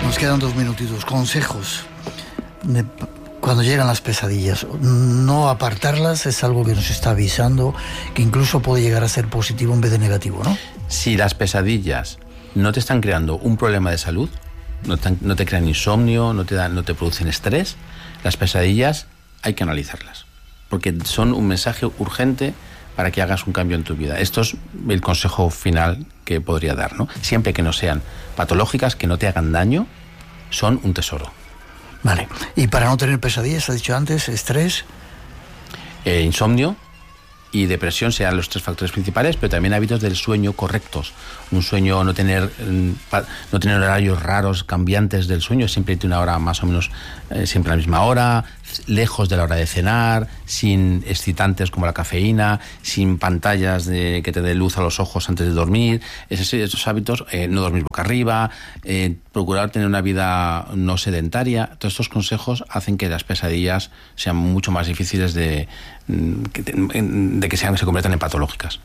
Nos quedan 2 minutitos. Consejos cuando llegan las pesadillas. No apartarlas es algo que nos está avisando, que incluso puede llegar a ser positivo en vez de negativo, ¿no? Si las pesadillas no te están creando un problema de salud, no te crean insomnio, no te producen estrés, las pesadillas hay que analizarlas, porque son un mensaje urgente para que hagas un cambio en tu vida. Esto es el consejo final que podría dar, ¿no? Siempre que no sean patológicas, que no te hagan daño, son un tesoro. Vale. Y para no tener pesadillas, has dicho antes, estrés, insomnio y depresión sean los 3 factores principales, pero también hábitos del sueño correctos. Un sueño, no tener horarios raros, cambiantes del sueño, siempre irte una hora más o menos, siempre a la misma hora, lejos de la hora de cenar, sin excitantes como la cafeína, sin pantallas que te den luz a los ojos antes de dormir. Esos hábitos, no dormir boca arriba, procurar tener una vida no sedentaria. Todos estos consejos hacen que las pesadillas sean mucho más difíciles de que se conviertan en patológicas.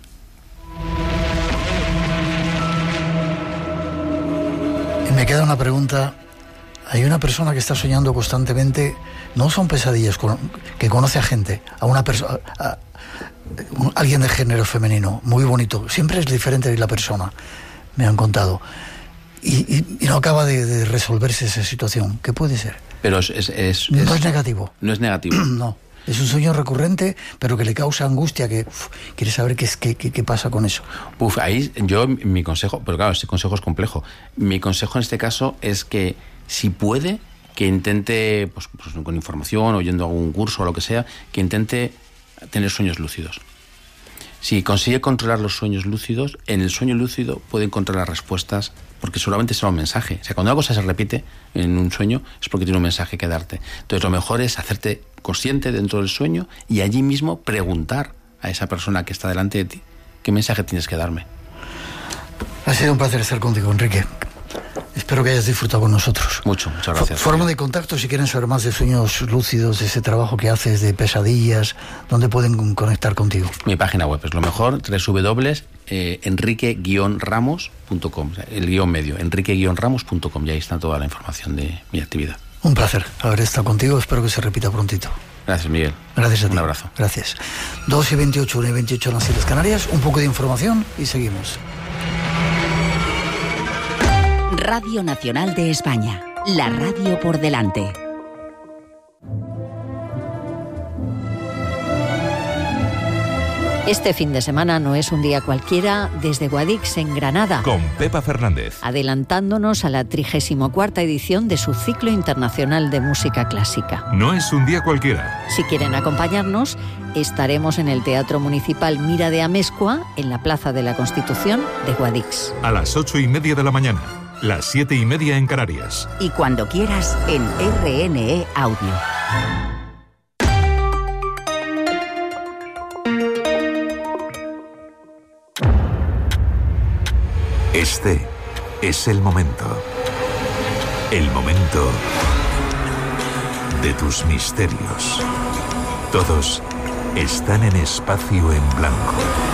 Y me queda una pregunta. Hay una persona que está soñando constantemente, no son pesadillas, que conoce a gente, a una persona, alguien de género femenino, muy bonito, siempre es diferente de la persona, me han contado, y no acaba de resolverse esa situación. ¿Qué puede ser? Pero no es negativo. No es negativo. No. Es un sueño recurrente, pero que le causa angustia, que quiere saber qué pasa con eso. Ahí yo, mi consejo, pero claro, este consejo es complejo. Mi consejo en este caso es que, si puede, que intente, pues con información, o yendo a algún curso o lo que sea, que intente tener sueños lúcidos. Si consigue controlar los sueños lúcidos, en el sueño lúcido puede encontrar las respuestas, porque seguramente será un mensaje. O sea, cuando una cosa se repite en un sueño es porque tiene un mensaje que darte. Entonces, lo mejor es hacerte consciente dentro del sueño y allí mismo preguntar a esa persona que está delante de ti qué mensaje tienes que darme. Ha sido un placer estar contigo, Enrique. Espero que hayas disfrutado con nosotros. Muchas gracias. Forma de contacto, si quieren saber más de sueños lúcidos, de ese trabajo que haces, de pesadillas, ¿dónde pueden conectar contigo? Mi página web es lo mejor, www.enrique-ramos.com, el guión medio, enrique-ramos.com, y ahí está toda la información de mi actividad. Un placer haber estado contigo, espero que se repita prontito. Gracias, Miguel. Gracias a ti. Un abrazo. Gracias. 2:28, 1:28 en las Islas Canarias, un poco de información y seguimos. Radio Nacional de España, la radio por delante. Este fin de semana no es un día cualquiera desde Guadix en Granada. Con Pepa Fernández. Adelantándonos a la 34ª edición de su ciclo internacional de música clásica. No es un día cualquiera. Si quieren acompañarnos, estaremos en el Teatro Municipal Mira de Amezcua, en la Plaza de la Constitución de Guadix. A las 8:30 de la mañana, las 7:30 en Canarias. Y cuando quieras, en RNE Audio. Este es el momento. El momento de tus misterios. Todos están en espacio en blanco.